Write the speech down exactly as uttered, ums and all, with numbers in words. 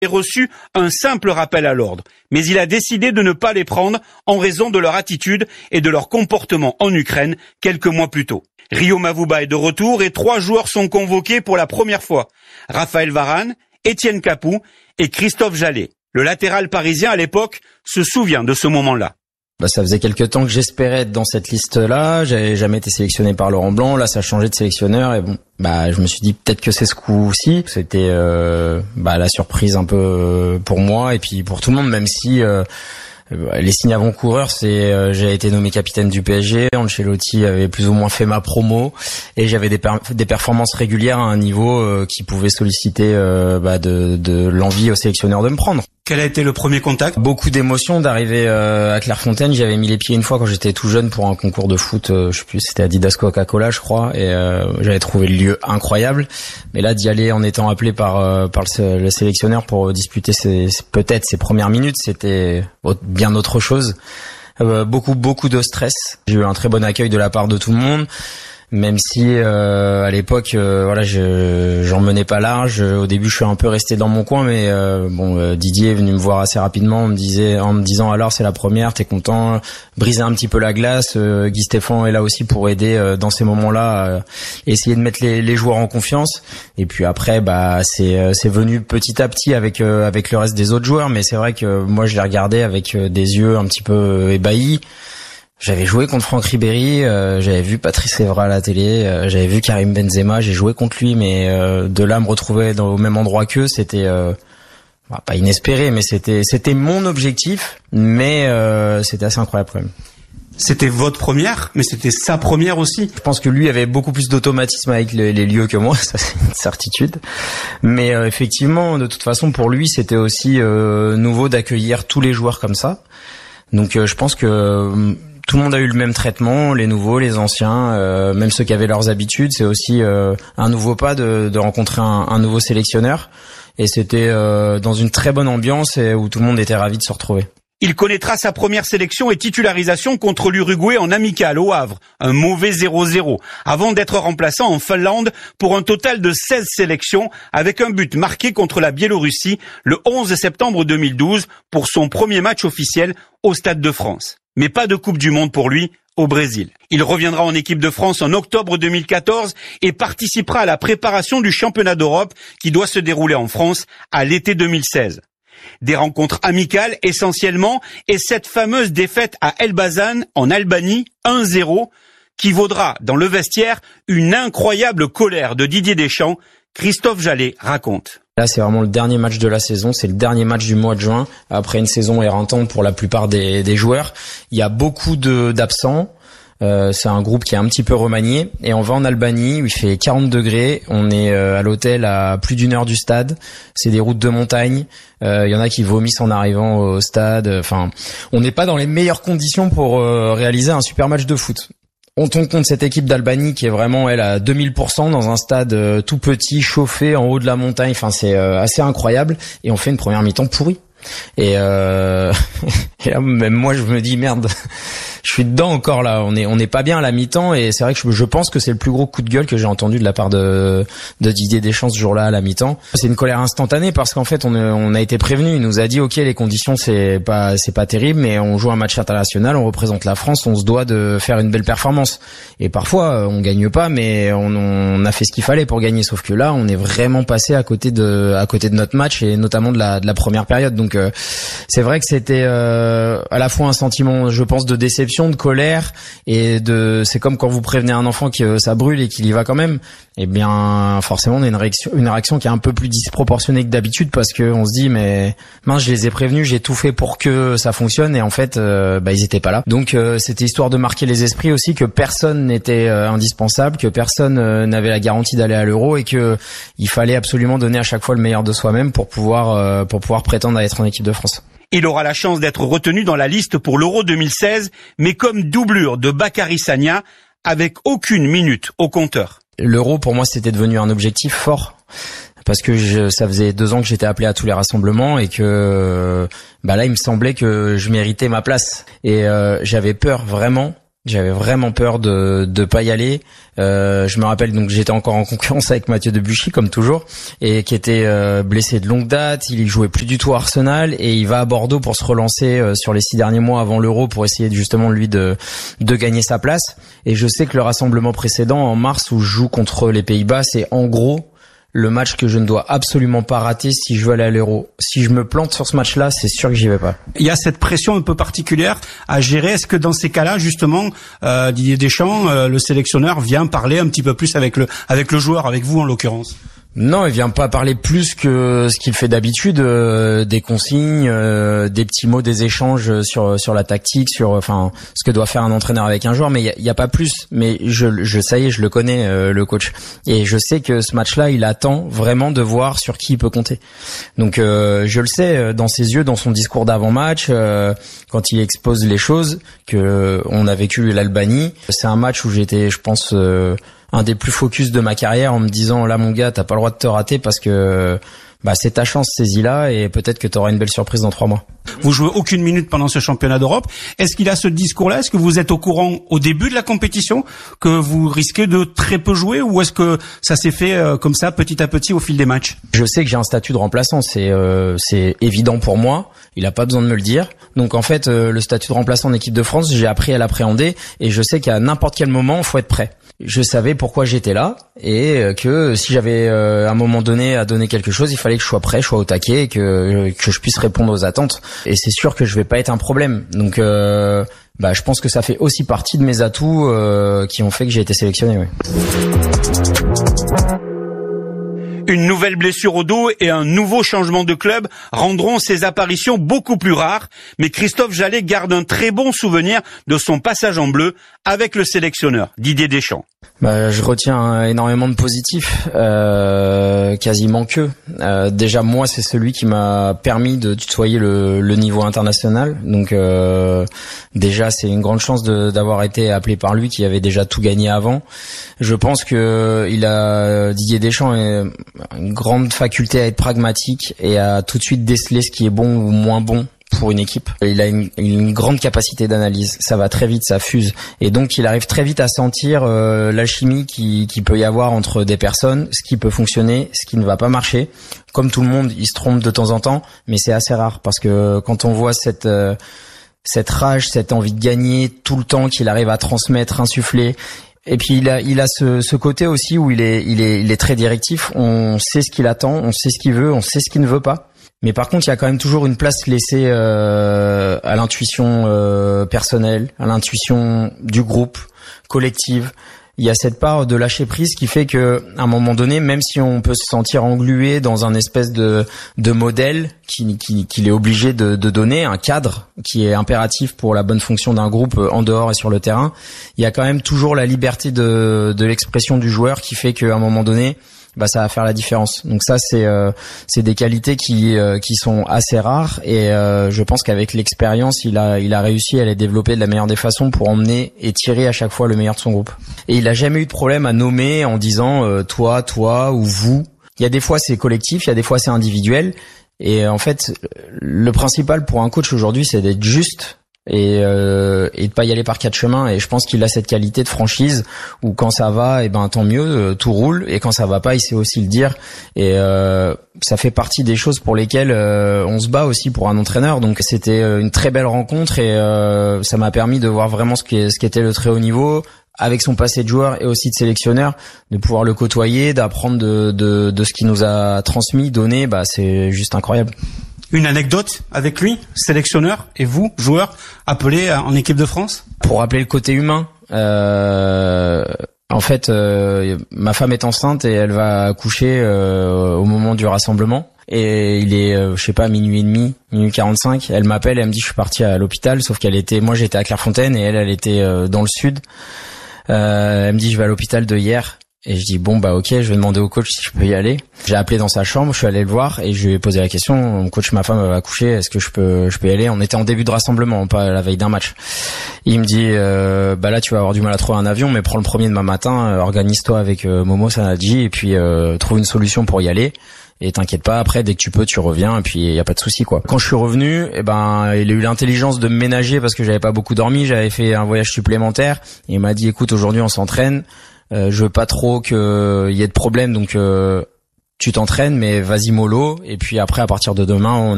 reçu un simple rappel à l'ordre, mais il a décidé de ne pas les prendre en raison de leur attitude et de leur comportement en Ukraine quelques mois plus tôt. Rio Mavuba est de retour et trois joueurs sont convoqués pour la première fois. Raphaël Varane, Etienne Capoue et Christophe Jallet. Le latéral parisien à l'époque se souvient de ce moment-là. Bah, ça faisait quelques temps que j'espérais être dans cette liste-là. J'avais jamais été sélectionné par Laurent Blanc. Là, ça a changé de sélectionneur et bon, bah, je me suis dit peut-être que c'est ce coup-ci. C'était euh, bah, la surprise un peu pour moi et puis pour tout le monde, même si euh, les signes avant-coureurs, c'est euh, j'ai été nommé capitaine du P S G. Ancelotti avait plus ou moins fait ma promo et j'avais des, per- des performances régulières à un niveau euh, qui pouvait solliciter euh, bah, de, de l'envie au sélectionneur de me prendre. Quel a été le premier contact ? Beaucoup d'émotions d'arriver euh, à Clairefontaine. J'avais mis les pieds une fois quand j'étais tout jeune pour un concours de foot. Euh, je sais plus, c'était Adidas Coca-Cola, je crois, et euh, j'avais trouvé le lieu incroyable. Mais là, d'y aller en étant appelé par euh, par le, le sélectionneur pour disputer ses, peut-être ses premières minutes, c'était bien autre chose. Euh, beaucoup beaucoup de stress. J'ai eu un très bon accueil de la part de tout le monde. Même si euh, à l'époque, euh, voilà, je j'en menais pas large. Au début, je suis un peu resté dans mon coin, mais euh, bon, euh, Didier est venu me voir assez rapidement, en me disait, en me disant alors c'est la première, t'es content, briser un petit peu la glace. Euh, Guy Stéphane est là aussi pour aider euh, dans ces moments-là, euh, essayer de mettre les, les joueurs en confiance. Et puis après, bah c'est euh, c'est venu petit à petit avec euh, avec le reste des autres joueurs, mais c'est vrai que moi je les regardais avec euh, des yeux un petit peu euh, ébahis. J'avais joué contre Franck Ribéry, euh, j'avais vu Patrice Evra à la télé, euh, j'avais vu Karim Benzema, j'ai joué contre lui, mais euh, de là me retrouver dans, au même endroit qu'eux, c'était euh, bah, pas inespéré, mais c'était c'était mon objectif, mais euh, c'était assez incroyable quand même. C'était votre première, mais c'était sa première aussi. Je pense que lui avait beaucoup plus d'automatisme avec les, les lieux que moi, ça c'est une certitude. Mais euh, effectivement, de toute façon, pour lui, c'était aussi euh, nouveau d'accueillir tous les joueurs comme ça. Donc euh, je pense que euh, tout le monde a eu le même traitement, les nouveaux, les anciens, euh, même ceux qui avaient leurs habitudes. C'est aussi euh, un nouveau pas de, de rencontrer un, un nouveau sélectionneur. Et c'était euh, dans une très bonne ambiance et où tout le monde était ravi de se retrouver. Il connaîtra sa première sélection et titularisation contre l'Uruguay en amical au Havre, un mauvais zéro zéro, avant d'être remplaçant en Finlande pour un total de seize sélections avec un but marqué contre la Biélorussie le onze septembre deux mille douze pour son premier match officiel au Stade de France. Mais pas de Coupe du Monde pour lui au Brésil. Il reviendra en équipe de France en octobre deux mille quatorze et participera à la préparation du championnat d'Europe qui doit se dérouler en France à l'été deux mille seize. Des rencontres amicales essentiellement et cette fameuse défaite à Elbasan en Albanie un zéro qui vaudra dans le vestiaire une incroyable colère de Didier Deschamps. Christophe Jallet raconte. Là, c'est vraiment le dernier match de la saison. C'est le dernier match du mois de juin. Après une saison éreintante pour la plupart des, des joueurs. Il y a beaucoup de, d'absents. Euh, c'est un groupe qui est un petit peu remanié. Et on va en Albanie où il fait quarante degrés. On est euh, à l'hôtel à plus d'une heure du stade. C'est des routes de montagne. Il euh, y en a qui vomissent en arrivant au stade. Enfin, on n'est pas dans les meilleures conditions pour euh, réaliser un super match de foot. On tombe contre cette équipe d'Albanie qui est vraiment, elle, à deux mille pour cent dans un stade euh, tout petit, chauffé, en haut de la montagne. Enfin, c'est euh, assez incroyable. Et on fait une première mi-temps pourrie. Et, euh... et là, même moi, je me dis, merde, je suis dedans encore là. On est, on n'est pas bien à la mi-temps. Et c'est vrai que je, je pense que c'est le plus gros coup de gueule que j'ai entendu de la part de, de Didier Deschamps ce jour-là à la mi-temps. C'est une colère instantanée parce qu'en fait, on, on a été prévenu. Il nous a dit, ok, les conditions, c'est pas, c'est pas terrible, mais on joue un match international, on représente la France, on se doit de faire une belle performance. Et parfois, on gagne pas, mais on, on a fait ce qu'il fallait pour gagner. Sauf que là, on est vraiment passé à côté de, à côté de notre match et notamment de la, de la première période. Donc, euh, c'est vrai que c'était euh, à la fois un sentiment, je pense, de déception, de colère et de. C'est comme quand vous prévenez un enfant que ça brûle et qu'il y va quand même. Eh bien, forcément, on a une réaction, une réaction qui est un peu plus disproportionnée que d'habitude parce que on se dit, mais mince, je les ai prévenus, j'ai tout fait pour que ça fonctionne et en fait, euh, bah, ils étaient pas là. Donc, euh, c'était histoire de marquer les esprits aussi que personne n'était euh, indispensable, que personne euh, n'avait la garantie d'aller à l'Euro et que il fallait absolument donner à chaque fois le meilleur de soi-même pour pouvoir euh, pour pouvoir prétendre à être en équipe de France. Il aura la chance d'être retenu dans la liste pour l'Euro deux mille seize, mais comme doublure de Bakary Sagna, avec aucune minute au compteur. L'Euro, pour moi, c'était devenu un objectif fort. Parce que je, ça faisait deux ans que j'étais appelé à tous les rassemblements et que bah là, il me semblait que je méritais ma place. Et euh, j'avais peur vraiment J'avais vraiment peur de de pas y aller. Euh, je me rappelle donc j'étais encore en concurrence avec Mathieu Debuchy comme toujours et qui était euh, blessé de longue date. Il jouait plus du tout à Arsenal et il va à Bordeaux pour se relancer euh, sur les six derniers mois avant l'Euro pour essayer justement lui de de gagner sa place. Et je sais que le rassemblement précédent en mars où je joue contre les Pays-Bas, c'est en gros le match que je ne dois absolument pas rater si je veux aller à l'Euro. Si je me plante sur ce match-là, c'est sûr que j'y vais pas. Il y a cette pression un peu particulière à gérer. Est-ce que dans ces cas-là, justement, euh, Didier Deschamps, euh, le sélectionneur, vient parler un petit peu plus avec le avec le joueur, avec vous en l'occurrence? Non, il vient pas parler plus que ce qu'il fait d'habitude, euh, des consignes, euh, des petits mots, des échanges sur sur la tactique, sur enfin ce que doit faire un entraîneur avec un joueur, mais il y a, y a pas plus. Mais je je ça y est, je le connais euh, le coach et je sais que ce match-là, il attend vraiment de voir sur qui il peut compter. Donc euh, je le sais dans ses yeux, dans son discours d'avant-match, euh, quand il expose les choses que on a vécu l'Albanie. C'est un match où j'étais, je pense. Euh, un des plus focus de ma carrière en me disant là mon gars t'as pas le droit de te rater parce que bah c'est ta chance, saisis-la et peut-être que t'auras une belle surprise dans trois mois. Vous jouez aucune minute pendant ce championnat d'Europe. Est-ce qu'il a ce discours-là? Est-ce que vous êtes au courant au début de la compétition que vous risquez de très peu jouer ou est-ce que ça s'est fait euh, comme ça petit à petit au fil des matchs? Je sais que j'ai un statut de remplaçant, c'est euh, c'est évident pour moi. Il a pas besoin de me le dire. Donc en fait euh, le statut de remplaçant en équipe de France, j'ai appris à l'appréhender et je sais qu'à n'importe quel moment il faut être prêt. Je savais pourquoi j'étais là et que si j'avais euh, à un moment donné à donner quelque chose, il fallait que je sois prêt, je sois au taquet et que que je puisse répondre aux attentes. Et c'est sûr que je vais pas être un problème. Donc euh, bah je pense que ça fait aussi partie de mes atouts euh, qui ont fait que j'ai été sélectionné, oui. Une nouvelle blessure au dos et un nouveau changement de club rendront ses apparitions beaucoup plus rares, mais Christophe Jallet garde un très bon souvenir de son passage en bleu avec le sélectionneur Didier Deschamps. Bah, je retiens énormément de positifs, euh, quasiment que. Euh, déjà moi c'est celui qui m'a permis de tutoyer le, le niveau international, donc euh, déjà c'est une grande chance de, d'avoir été appelé par lui qui avait déjà tout gagné avant. Je pense que il a Didier Deschamps a une grande faculté à être pragmatique et à tout de suite déceler ce qui est bon ou moins bon pour une équipe. Il a une, une grande capacité d'analyse, ça va très vite, ça fuse, et donc il arrive très vite à sentir euh, l'alchimie qui, qui peut y avoir entre des personnes, ce qui peut fonctionner, ce qui ne va pas marcher. Comme tout le monde, il se trompe de temps en temps, mais c'est assez rare parce que quand on voit cette euh, cette rage, cette envie de gagner tout le temps qu'il arrive à transmettre, insuffler. Et puis il a il a ce ce côté aussi où il est il est il est très directif, on sait ce qu'il attend, on sait ce qu'il veut, on sait ce qu'il ne veut pas. Mais par contre, il y a quand même toujours une place laissée euh, à l'intuition euh, personnelle, à l'intuition du groupe, collective. Il y a cette part de lâcher prise qui fait que, à un moment donné, même si on peut se sentir englué dans un espèce de de modèle qui qui qu'il est obligé de de donner, un cadre qui est impératif pour la bonne fonction d'un groupe en dehors et sur le terrain, il y a quand même toujours la liberté de de l'expression du joueur qui fait qu'à un moment donné, bah ça va faire la différence. Donc ça c'est euh, c'est des qualités qui euh, qui sont assez rares et euh, je pense qu'avec l'expérience, il a il a réussi à les développer de la meilleure des façons pour emmener et tirer à chaque fois le meilleur de son groupe. Et il a jamais eu de problème à nommer en disant euh, toi, toi ou vous. Il y a des fois c'est collectif, il y a des fois c'est individuel et en fait le principal pour un coach aujourd'hui, c'est d'être juste et euh, et de pas y aller par quatre chemins, et je pense qu'il a cette qualité de franchise où quand ça va, et ben tant mieux, tout roule, et quand ça va pas, il sait aussi le dire, et euh, ça fait partie des choses pour lesquelles euh, on se bat aussi pour un entraîneur. Donc c'était une très belle rencontre et euh, ça m'a permis de voir vraiment ce qu'est ce qu'était le très haut niveau avec son passé de joueur et aussi de sélectionneur, de pouvoir le côtoyer, d'apprendre de de de ce qu'il nous a transmis, donné, bah c'est juste incroyable. Une anecdote avec lui, sélectionneur, et vous, joueur, appelé en équipe de France? Pour rappeler le côté humain, euh, en fait, euh, ma femme est enceinte et elle va accoucher euh, au moment du rassemblement. Et il est, euh, je sais pas, minuit et demi, minuit quarante-cinq. Elle m'appelle et elle me dit je suis parti à l'hôpital, sauf qu'elle était, moi j'étais à Clairefontaine et elle, elle était euh, dans le sud. Euh, elle me dit je vais à l'hôpital de hier. Et je dis bon bah ok, je vais demander au coach si je peux y aller. J'ai appelé dans sa chambre, je suis allé le voir et je lui ai posé la question. Mon coach, ma femme va accoucher, est-ce que je peux je peux y aller? On était en début de rassemblement, pas la veille d'un match. Il me dit euh, bah là tu vas avoir du mal à trouver un avion, mais prends le premier demain matin, euh, organise-toi avec euh, Momo Sanadji et puis euh, trouve une solution pour y aller. Et t'inquiète pas, après dès que tu peux, tu reviens et puis il y a pas de souci quoi. Quand je suis revenu, eh ben il a eu l'intelligence de me ménager parce que j'avais pas beaucoup dormi, j'avais fait un voyage supplémentaire. Et il m'a dit écoute, aujourd'hui on s'entraîne, euh, je veux pas trop qu'il y ait de problème, donc euh, tu t'entraînes mais vas-y mollo. Et puis après à partir de demain on